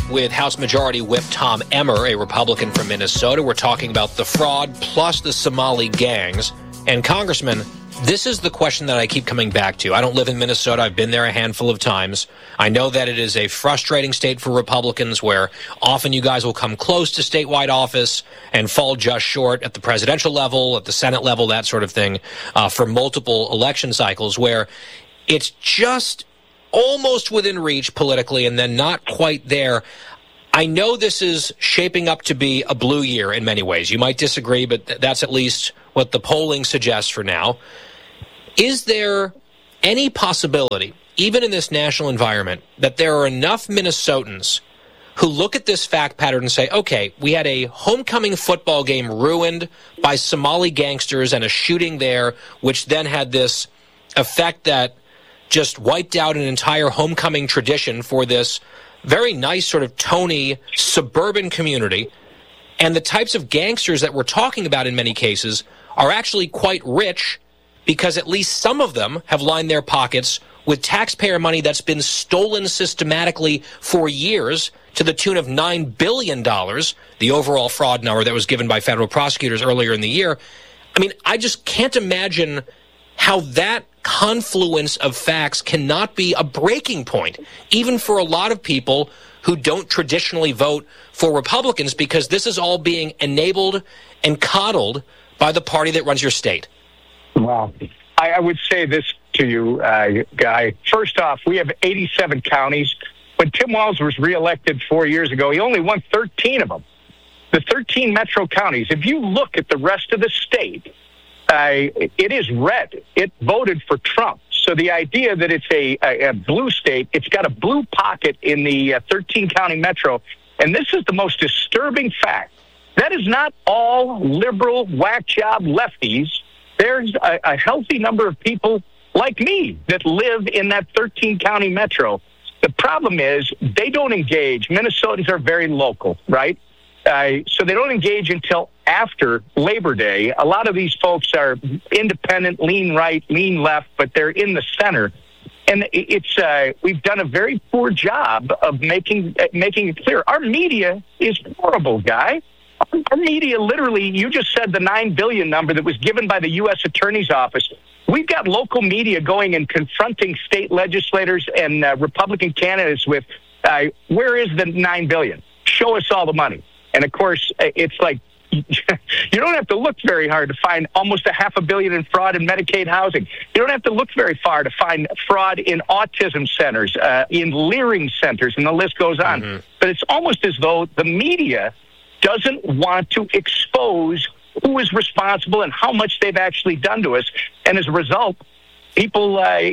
with House Majority Whip Tom Emmer, a Republican from Minnesota. We're talking about the fraud plus the Somali gangs. And Congressman, this is the question that I keep coming back to. I don't live in Minnesota. I've been there a handful of times. I know that it is a frustrating state for Republicans where often you guys will come close to statewide office and fall just short at the presidential level, at the Senate level, that sort of thing, for multiple election cycles where it's just almost within reach politically and then not quite there. I know this is shaping up to be a blue year in many ways. You might disagree, but that's at least what the polling suggests for now. Is there any possibility, even in this national environment, that there are enough Minnesotans who look at this fact pattern and say, okay, we had a homecoming football game ruined by Somali gangsters and a shooting there, which then had this effect that just wiped out an entire homecoming tradition for this very nice sort of Tony suburban community. And the types of gangsters that we're talking about in many cases are actually quite rich because at least some of them have lined their pockets with taxpayer money that's been stolen systematically for years to the tune of $9 billion, the overall fraud number that was given by federal prosecutors earlier in the year. I mean, I just can't imagine how that confluence of facts cannot be a breaking point, even for a lot of people who don't traditionally vote for Republicans, because this is all being enabled and coddled by the party that runs your state. Well, I would say this to you, Guy. First off, we have 87 counties. When Tim Walz was reelected 4 years ago, he only won 13 of them. The 13 metro counties. If you look at the rest of the state, it is red. It voted for Trump. So the idea that it's a blue state, it's got a blue pocket in the 13-county metro. And this is the most disturbing fact. That is not all liberal, whack job lefties. There's a healthy number of people like me that live in that 13-county metro. The problem is they don't engage. Minnesotans are very local, right? So they don't engage until after Labor Day. A lot of these folks are independent, lean right, lean left, but they're in the center. And we've done a very poor job of making it clear. Our media is horrible, Guy. Our media, literally, you just said the $9 billion number that was given by the U.S. Attorney's Office. We've got local media going and confronting state legislators and Republican candidates with, where is the $9 billion? Show us all the money. And, of course, it's like you don't have to look very hard to find almost $500 million in fraud in Medicaid housing. You don't have to look very far to find fraud in autism centers, in Leering centers, and the list goes on. Mm-hmm. But it's almost as though the media doesn't want to expose who is responsible and how much they've actually done to us. And as a result, people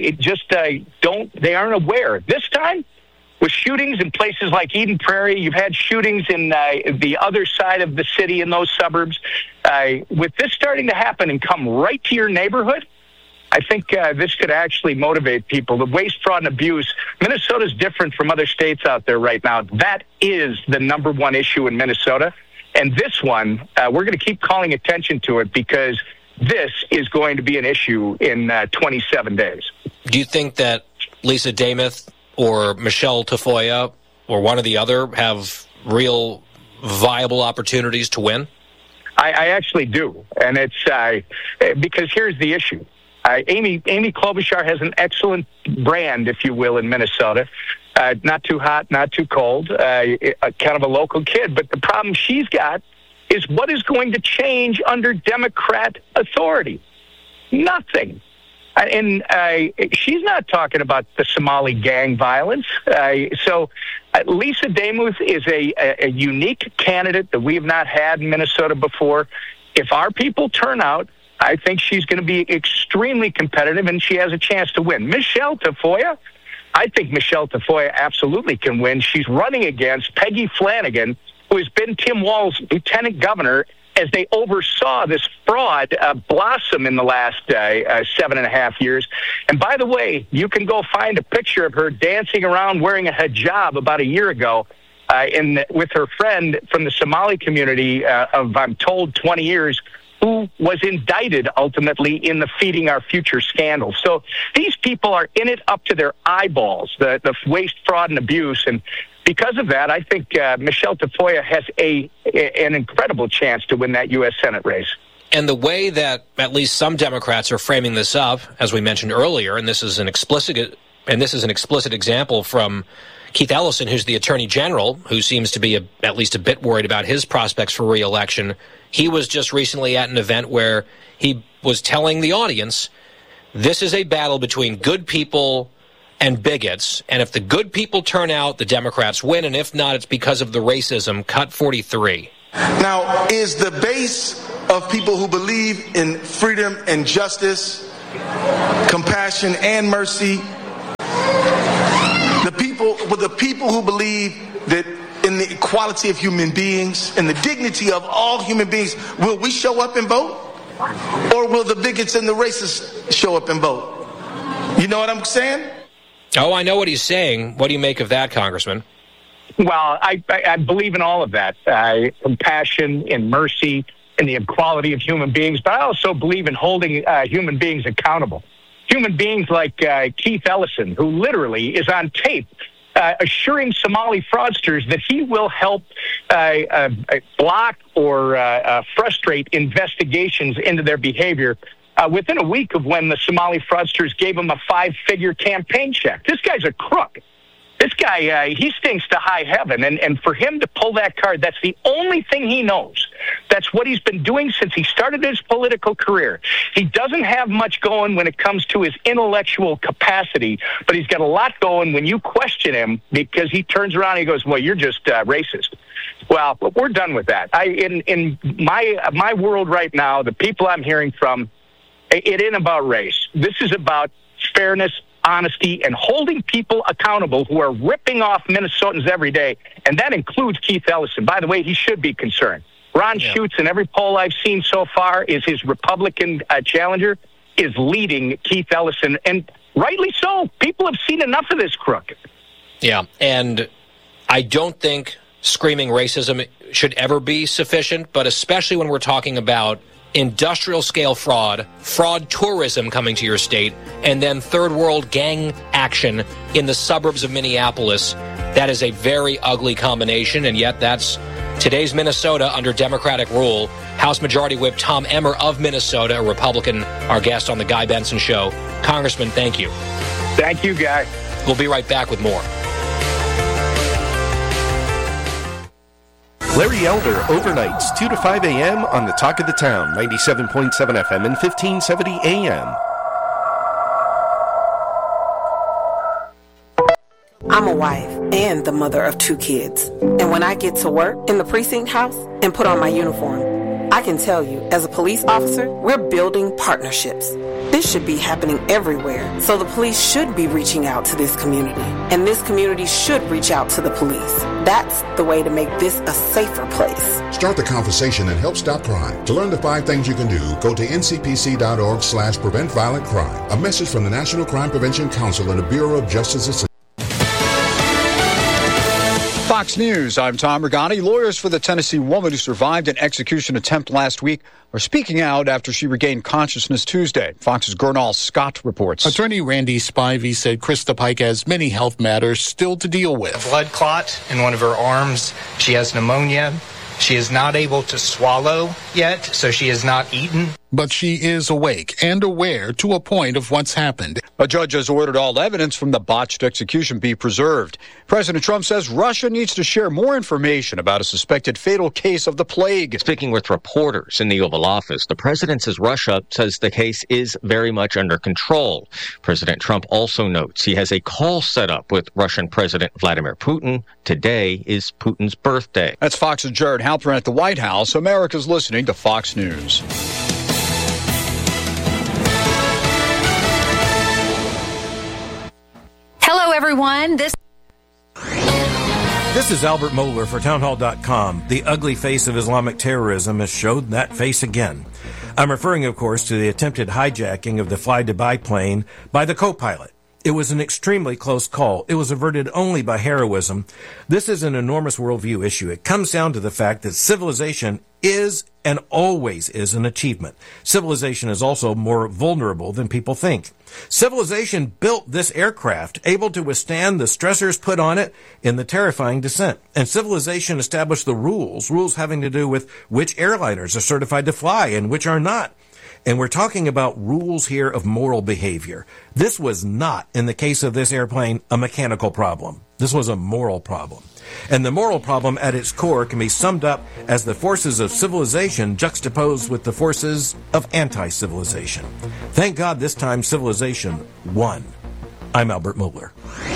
they aren't aware. This time, with shootings in places like Eden Prairie, you've had shootings in the other side of the city in those suburbs. With this starting to happen and come right to your neighborhood, I think this could actually motivate people. The waste, fraud, and abuse, Minnesota's different from other states out there right now. That is the number one issue in Minnesota. And this one, we're going to keep calling attention to it because this is going to be an issue in 27 days. Do you think that Lisa Demuth or Michelle Tafoya or one or the other have real viable opportunities to win? I actually do. And it's because here's the issue. Amy Klobuchar has an excellent brand, if you will, in Minnesota. Not too hot, not too cold, kind of a local kid. But the problem she's got is what is going to change under Democrat authority? Nothing. And she's not talking about the Somali gang violence. So Lisa Demuth is a unique candidate that we have not had in Minnesota before. If our people turn out, I think she's going to be extremely competitive, and she has a chance to win. Michelle Tafoya, I think Michelle Tafoya absolutely can win. She's running against Peggy Flanagan, who has been Tim Walz's lieutenant governor as they oversaw this fraud blossom in the last 7.5 years. And by the way, you can go find a picture of her dancing around wearing a hijab about a year ago with her friend from the Somali community of, I'm told, 20 years, who was indicted ultimately in the Feeding Our Future scandal. So these people are in it up to their eyeballs, the waste, fraud, and abuse. And because of that, I think Michelle Tafoya has an incredible chance to win that U.S. Senate race. And the way that at least some Democrats are framing this up, as we mentioned earlier, and this is an explicit example from Keith Ellison, who's the Attorney General, who seems to be at least a bit worried about his prospects for re-election. He was just recently at an event where he was telling the audience, this is a battle between good people and bigots, and if the good people turn out, the Democrats win, and if not, it's because of the racism. Cut 43. Now, is the base of people who believe in freedom and justice, compassion and mercy, the people who believe that in the equality of human beings and the dignity of all human beings, will we show up and vote? Or will the bigots and the racists show up and vote? You know what I'm saying? Oh, I know what he's saying. What do you make of that, Congressman? Well, I believe in all of that, compassion and mercy and the equality of human beings, but I also believe in holding human beings accountable. Human beings like Keith Ellison, who literally is on tape assuring Somali fraudsters that he will help block or frustrate investigations into their behavior within a week of when the Somali fraudsters gave him a 5-figure campaign check. This guy's a crook. This guy, he stinks to high heaven. And for him to pull that card, that's the only thing he knows. That's what he's been doing since he started his political career. He doesn't have much going when it comes to his intellectual capacity, but he's got a lot going when you question him, because he turns around and he goes, well, you're just racist. Well, we're done with that. In my world right now, the people I'm hearing from, it ain't about race. This is about fairness, honesty, and holding people accountable who are ripping off Minnesotans every day, and that includes Keith Ellison. By the way, he should be concerned. Ron Schutz, in every poll I've seen so far, is his Republican challenger, is leading Keith Ellison, and rightly so. People have seen enough of this crook. Yeah, and I don't think screaming racism should ever be sufficient, but especially when we're talking about industrial-scale fraud tourism coming to your state, and then third-world gang action in the suburbs of Minneapolis. That is a very ugly combination, and yet that's today's Minnesota under Democratic rule. House Majority Whip Tom Emmer of Minnesota, a Republican, our guest on the Guy Benson Show. Congressman, thank you. Thank you, Guy. We'll be right back with more. Larry Elder, overnights, 2 to 5 a.m. on the Talk of the Town, 97.7 FM and 1570 a.m. I'm a wife and the mother of 2 kids. And when I get to work in the precinct house and put on my uniform, I can tell you, as a police officer, we're building partnerships. This should be happening everywhere, so the police should be reaching out to this community, and this community should reach out to the police. That's the way to make this a safer place. Start the conversation and help stop crime. To learn the 5 things you can do, go to ncpc.org/prevent violent crime. A message from the National Crime Prevention Council and the Bureau of Justice Assistance. Fox News, I'm Tom Regani. Lawyers for the Tennessee woman who survived an execution attempt last week are speaking out after she regained consciousness Tuesday. Fox's Gernal Scott reports. Attorney Randy Spivey said Krista Pike has many health matters still to deal with. A blood clot in one of her arms. She has pneumonia. She is not able to swallow yet, so she has not eaten. But she is awake and aware to a point of what's happened. A judge has ordered all evidence from the botched execution be preserved. President Trump says Russia needs to share more information about a suspected fatal case of the plague. Speaking with reporters in the Oval Office, the president says Russia says the case is very much under control. President Trump also notes he has a call set up with Russian President Vladimir Putin. Today is Putin's birthday. That's Fox's Jared Halpern at the White House. America's listening to Fox News. Hello, everyone. This is Albert Mohler for Townhall.com. The ugly face of Islamic terrorism has showed that face again. I'm referring, of course, to the attempted hijacking of the Fly Dubai plane by the co-pilot. It was an extremely close call. It was averted only by heroism. This is an enormous worldview issue. It comes down to the fact that civilization is and always is an achievement. Civilization is also more vulnerable than people think. Civilization built this aircraft, able to withstand the stressors put on it in the terrifying descent. And civilization established the rules having to do with which airliners are certified to fly and which are not. And we're talking about rules here of moral behavior. This was not, in the case of this airplane, a mechanical problem. This was a moral problem. And the moral problem at its core can be summed up as the forces of civilization juxtaposed with the forces of anti-civilization. Thank God this time civilization won. I'm Albert Mohler.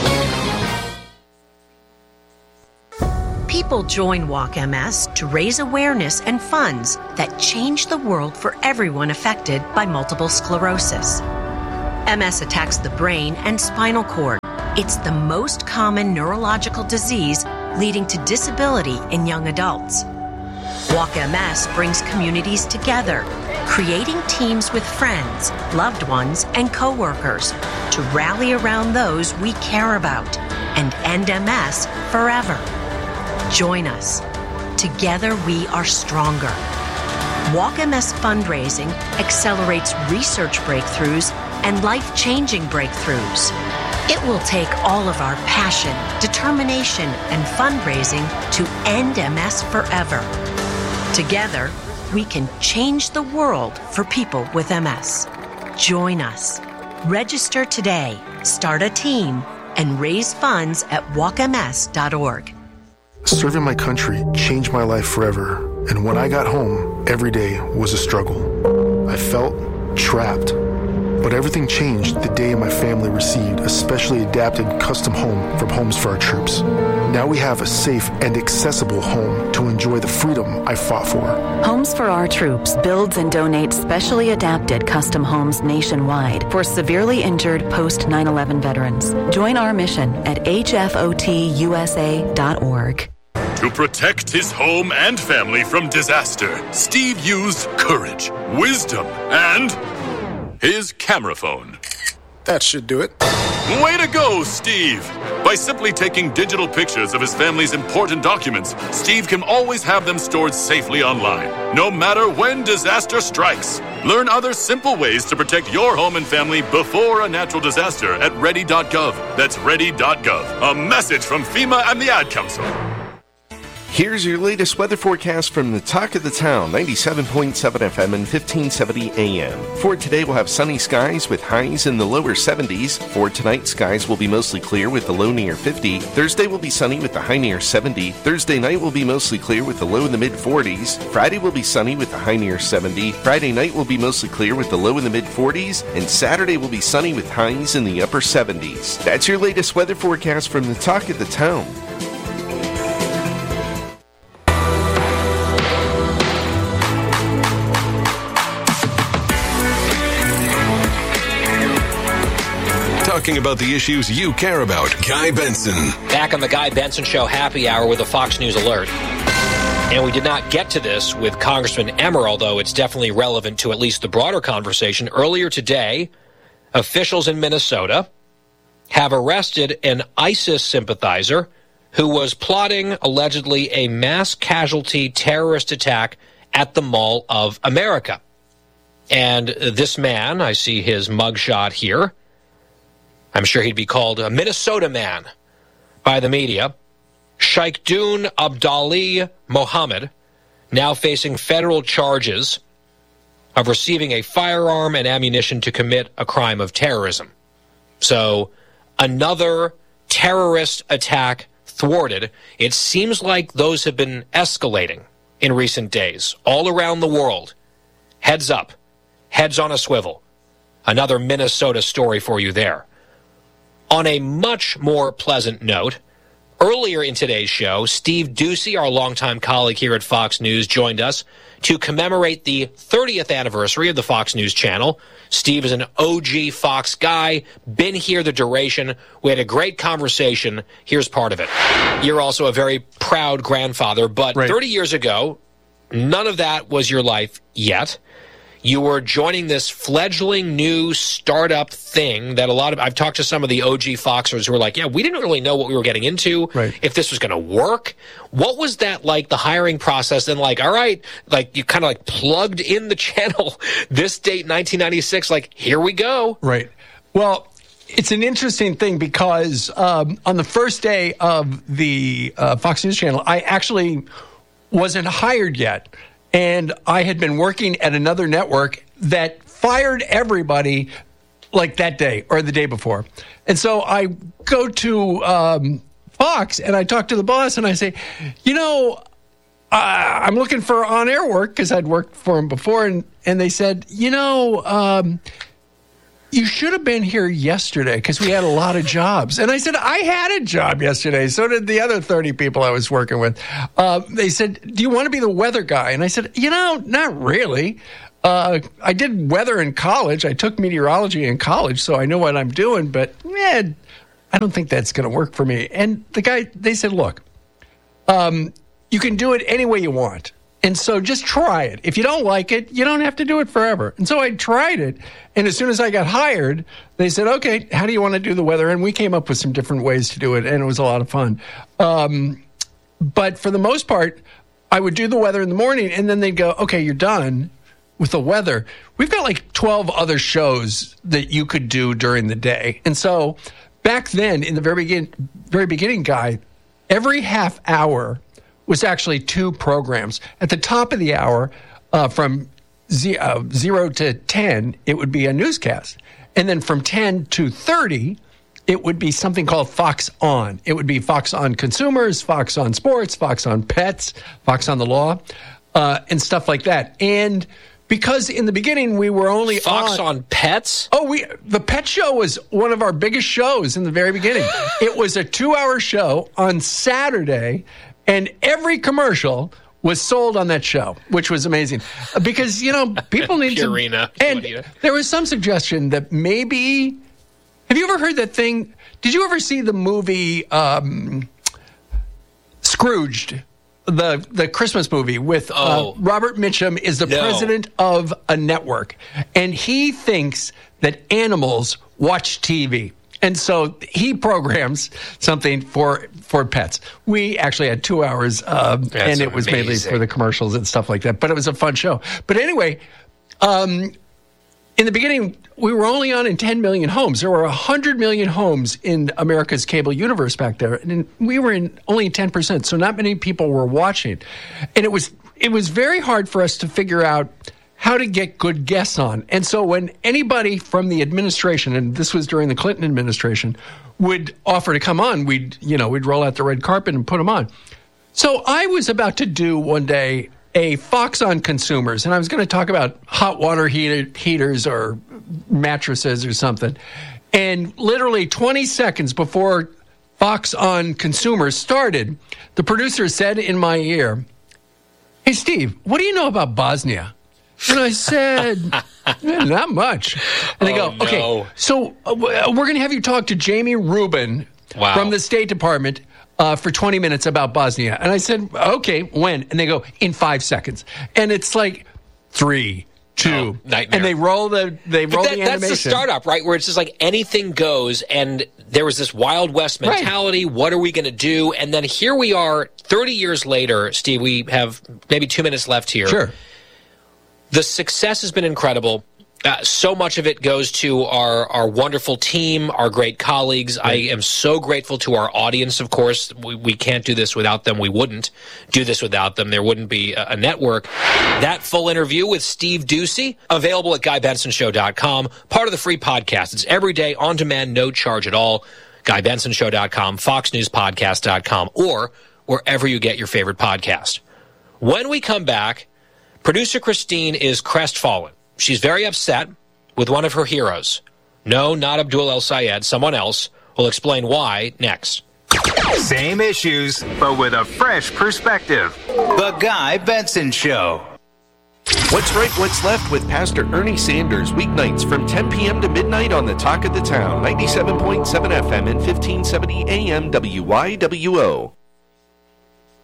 People join Walk MS to raise awareness and funds that change the world for everyone affected by multiple sclerosis. MS attacks the brain and spinal cord. It's the most common neurological disease leading to disability in young adults. Walk MS brings communities together, creating teams with friends, loved ones, and coworkers to rally around those we care about and end MS forever. Join us. Together we are stronger. Walk MS fundraising accelerates research breakthroughs and life-changing breakthroughs. It will take all of our passion, determination, and fundraising to end MS forever. Together, we can change the world for people with MS. Join us. Register today, start a team, and raise funds at walkms.org. Serving my country changed my life forever, and when I got home, every day was a struggle. I felt trapped. But everything changed the day my family received a specially adapted custom home from Homes for Our Troops. Now we have a safe and accessible home to enjoy the freedom I fought for. Homes for Our Troops builds and donates specially adapted custom homes nationwide for severely injured post 9/11 veterans. Join our mission at hfotusa.org. To protect his home and family from disaster, Steve used courage, wisdom, and his camera phone. That should do it. Way to go, Steve! By simply taking digital pictures of his family's important documents, Steve can always have them stored safely online, no matter when disaster strikes. Learn other simple ways to protect your home and family before a natural disaster at ready.gov. That's ready.gov. A message from FEMA and the Ad Council. Here's your latest weather forecast from the Talk of the Town, 97.7 FM and 1570 AM. For today, we'll have sunny skies with highs in the lower 70s. For tonight, skies will be mostly clear with the low near 50. Thursday will be sunny with the high near 70. Thursday night will be mostly clear with the low in the mid-40s. Friday will be sunny with the high near 70. Friday night will be mostly clear with the low in the mid-40s. And Saturday will be sunny with highs in the upper 70s. That's your latest weather forecast from the Talk of the Town. Talking about the issues you care about. Guy Benson. Back on the Guy Benson Show Happy Hour with a Fox News alert. And we did not get to this with Congressman Emmer, although it's definitely relevant to at least the broader conversation. Earlier today, officials in Minnesota have arrested an ISIS sympathizer who was plotting, allegedly, a mass casualty terrorist attack at the Mall of America. And this man, I see his mugshot here, I'm sure he'd be called a Minnesota man by the media. Sheikhdun Abdali Mohammed, now facing federal charges of receiving a firearm and ammunition to commit a crime of terrorism. So another terrorist attack thwarted. It seems like those have been escalating in recent days all around the world. Heads up, heads on a swivel. Another Minnesota story for you there. On a much more pleasant note, earlier in today's show, Steve Doocy, our longtime colleague here at Fox News, joined us to commemorate the 30th anniversary of the Fox News channel. Steve is an OG Fox guy, been here the duration. We had a great conversation. Here's part of it. You're also a very proud grandfather, but 30 years ago, none of that was your life yet. You were joining this fledgling new startup thing that I've talked to some of the OG Foxers who were like, yeah, we didn't really know what we were getting into, if this was going to work. What was that like, the hiring process? And like, all right, like you kind of like plugged in the channel, this date, 1996, like, here we go. Right. Well, it's an interesting thing because on the first day of the Fox News Channel, I actually wasn't hired yet. And I had been working at another network that fired everybody like that day or the day before. And so I go to Fox and I talk to the boss and I say, I'm looking for on-air work because I'd worked for him before. And they said, you should have been here yesterday because we had a lot of jobs. And I said, I had a job yesterday. So did the other 30 people I was working with. They said, do you want to be the weather guy? And I said, not really. I did weather in college. I took meteorology in college, so I know what I'm doing. But, I don't think that's going to work for me. And they said, look, you can do it any way you want. And so just try it. If you don't like it, you don't have to do it forever. And so I tried it. And as soon as I got hired, they said, okay, how do you want to do the weather? And we came up with some different ways to do it. And it was a lot of fun. But for the most part, I would do the weather in the morning. And then they'd go, okay, you're done with the weather. We've got like 12 other shows that you could do during the day. And so back then, in the very beginning, Guy, every half hour was actually 2 programs. At the top of the hour, from 0 to 10, it would be a newscast. And then from 10 to 30, it would be something called Fox On. It would be Fox on Consumers, Fox on Sports, Fox on Pets, Fox on the Law, and stuff like that. And because in the beginning we were only Fox on Pets? Oh, the Pet Show was one of our biggest shows in the very beginning. It was a 2-hour show on Saturday. And every commercial was sold on that show, which was amazing. Because, people need Purina. to... And there was some suggestion that maybe... Have you ever heard that thing? Did you ever see the movie Scrooged? The Christmas movie with Robert Mitchum is the president of a network. And he thinks that animals watch TV. And so he programs something for pets. We actually had 2 hours, and it was mainly for the commercials and stuff like that. But it was a fun show. But anyway, in the beginning, we were only on in 10 million homes. There were 100 million homes in America's cable universe back there. And we were in only 10%, so not many people were watching. And it was very hard for us to figure out how to get good guests on. And so when anybody from the administration, and this was during the Clinton administration, would offer to come on, we'd roll out the red carpet and put them on. So I was about to do one day a Fox on Consumers, and I was going to talk about hot water heaters or mattresses or something. And literally 20 seconds before Fox on Consumers started, the producer said in my ear, "Hey, Steve, what do you know about Bosnia?" And I said, not much. And they go, okay, so we're going to have you talk to Jamie Rubin from the State Department for 20 minutes about Bosnia. And I said, okay, when? And they go, in 5 seconds. And it's like 3, 2, nightmare. And they roll the animation. That's the startup, right? Where it's just like anything goes, and there was this Wild West mentality. Right. What are we going to do? And then here we are 30 years later. Steve, we have maybe 2 minutes left here. Sure. The success has been incredible. So much of it goes to our wonderful team, our great colleagues. Right. I am so grateful to our audience, of course. We can't do this without them. We wouldn't do this without them. There wouldn't be a network. That full interview with Steve Doocy, available at GuyBensonShow.com, part of the free podcast. It's every day, on demand, no charge at all. GuyBensonShow.com, FoxNewsPodcast.com, or wherever you get your favorite podcast. When we come back, producer Christine is crestfallen. She's very upset with one of her heroes. No, not Abdul El Sayed, someone else. We'll explain why next. Same issues, but with a fresh perspective. The Guy Benson Show. What's right, what's left with Pastor Ernie Sanders, weeknights from 10 p.m. to midnight on the Talk of the Town, 97.7 FM and 1570 AM WYWO.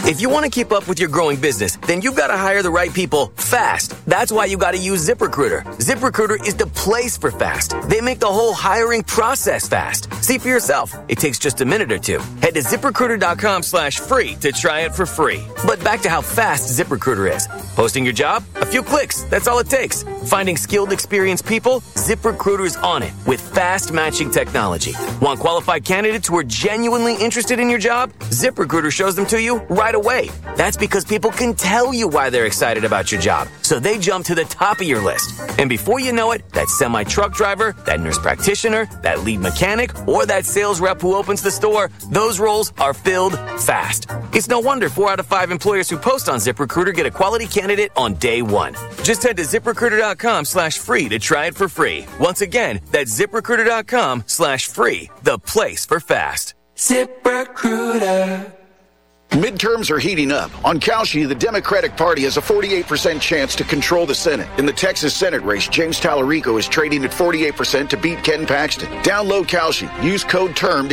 If you want to keep up with your growing business, then you've got to hire the right people fast. That's why you got to use ZipRecruiter. ZipRecruiter is the place for fast. They make the whole hiring process fast. See for yourself. It takes just a minute or two. Head to ZipRecruiter.com/free to try it for free. But back to how fast ZipRecruiter is. Posting your job? A few clicks. That's all it takes. Finding skilled, experienced people? ZipRecruiter's on it with fast matching technology. Want qualified candidates who are genuinely interested in your job? ZipRecruiter shows them to you right away. That's because people can tell you why they're excited about your job. So they jump to the top of your list. And before you know it, that semi-truck driver, that nurse practitioner, that lead mechanic, or that sales rep who opens the store, those roles are filled fast. It's no wonder 4 out of 5 employers who post on ZipRecruiter get a quality candidate on day one. Just head to ZipRecruiter.com/free to try it for free. Once again, that's ZipRecruiter.com/free, the place for fast. ZipRecruiter. Midterms are heating up. On Kalshi, the Democratic Party has a 48% chance to control the Senate. In the Texas Senate race, James Tallarico is trading at 48% to beat Ken Paxton. Download Kalshi. Use code TERM to